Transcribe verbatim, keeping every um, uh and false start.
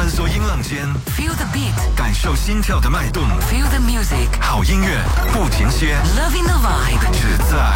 穿梭音浪间 Feel the beat， 感受心跳的脉动 Feel the music， 好音乐不停歇 Loving the vibe， 只在